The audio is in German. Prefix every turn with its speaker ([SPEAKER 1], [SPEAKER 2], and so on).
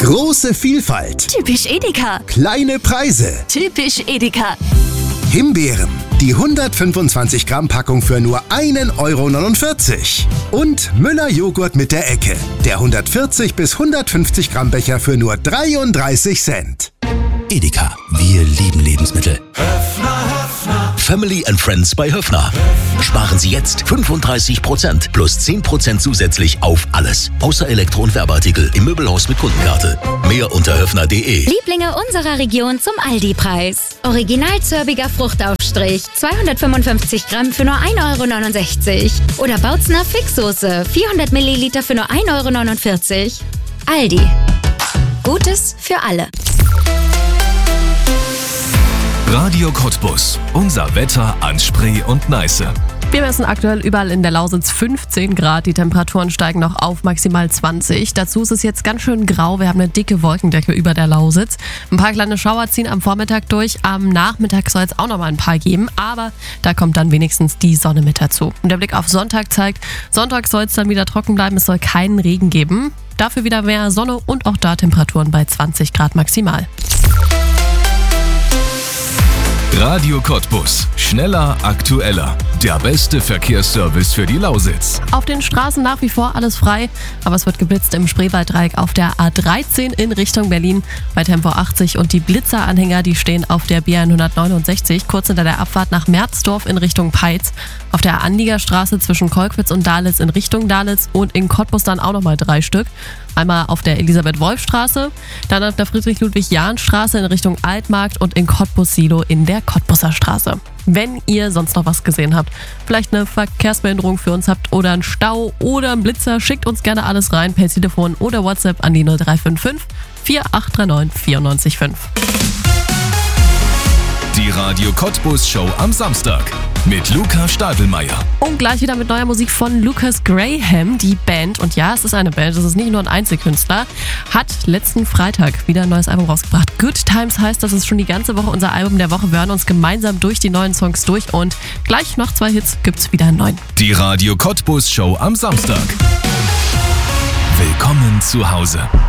[SPEAKER 1] Große Vielfalt.
[SPEAKER 2] Typisch Edeka.
[SPEAKER 1] Kleine Preise.
[SPEAKER 2] Typisch Edeka.
[SPEAKER 1] Himbeeren. Die 125 Gramm Packung für nur 1,49 €. Und Müller Joghurt mit der Ecke. Der 140 bis 150 Gramm Becher für nur 33 Cent.
[SPEAKER 3] Edeka, wir lieben Lebensmittel. Family and Friends bei Höffner. Sparen Sie jetzt 35% plus 10% zusätzlich auf alles. Außer Elektro- und Werbeartikel im Möbelhaus mit Kundenkarte. Mehr unter höffner.de.
[SPEAKER 4] Lieblinge unserer Region zum Aldi-Preis. Original zörbiger Fruchtaufstrich, 255 Gramm für nur 1,69 €. Oder Bautzner Fixsoße, 400 Milliliter für nur 1,49 €. Aldi. Gutes für alle.
[SPEAKER 5] Radio Cottbus. Unser Wetter an Spree und Neiße.
[SPEAKER 6] Wir messen aktuell überall in der Lausitz 15 Grad. Die Temperaturen steigen noch auf maximal 20. Dazu ist es jetzt ganz schön grau. Wir haben eine dicke Wolkendecke über der Lausitz. Ein paar kleine Schauer ziehen am Vormittag durch. Am Nachmittag soll es auch noch mal ein paar geben. Aber da kommt dann wenigstens die Sonne mit dazu. Und der Blick auf Sonntag zeigt, Sonntag soll es dann wieder trocken bleiben. Es soll keinen Regen geben. Dafür wieder mehr Sonne und auch da Temperaturen bei 20 Grad maximal.
[SPEAKER 5] Radio Cottbus. Schneller, aktueller. Der beste Verkehrsservice für die Lausitz.
[SPEAKER 6] Auf den Straßen nach wie vor alles frei, aber es wird geblitzt im Spreewalddreieck auf der A13 in Richtung Berlin bei Tempo 80 und die Blitzeranhänger, die stehen auf der B169 kurz hinter der Abfahrt nach Merzdorf in Richtung Peitz, auf der Anliegerstraße zwischen Kolkwitz und Dahlis in Richtung Dahlis und in Cottbus dann auch nochmal 3 Stück. Einmal auf der Elisabeth-Wolf-Straße, dann auf der Friedrich-Ludwig-Jahn-Straße in Richtung Altmarkt und in Cottbus-Silo in der Cottbuser Straße. Wenn ihr sonst noch was gesehen habt, vielleicht eine Verkehrsbehinderung für uns habt oder einen Stau oder einen Blitzer, schickt uns gerne alles rein per Telefon oder WhatsApp an die 0355 4839 945.
[SPEAKER 5] Die Radio Cottbus Show am Samstag mit Luca Stadelmeier.
[SPEAKER 6] Und gleich wieder mit neuer Musik von Lucas Graham, die Band. Und ja, es ist eine Band, es ist nicht nur ein Einzelkünstler. Hat letzten Freitag wieder ein neues Album rausgebracht. Good Times heißt, das ist schon die ganze Woche unser Album der Woche. Wir hören uns gemeinsam durch die neuen Songs durch und gleich nach 2 Hits gibt's wieder einen neuen.
[SPEAKER 5] Die Radio Cottbus Show am Samstag. Willkommen zu Hause.